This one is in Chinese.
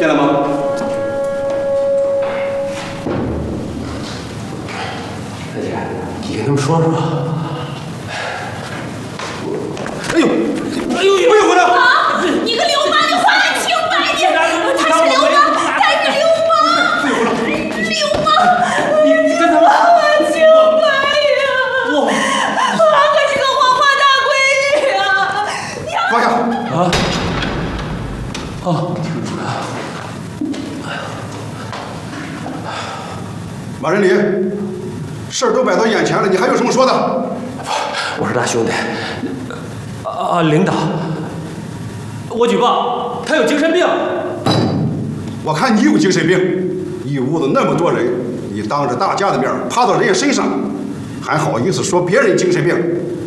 进来吗？ 大姐，你跟他们说说。 哎呦，哎呦，不用回来！ 啊！你个流氓，你还清白你！他是流氓，他是流氓！流氓！ 你跟他们还清白呀！还是个黄花大闺女啊！ 放下！ 啊！哦，主任。 马仁礼，事儿都摆到眼前了，你还有什么说的？ 我说大兄弟，领导，我举报他有精神病。 我看你有精神病，一屋子那么多人，你当着大家的面趴到人家身上，还好意思说别人精神病？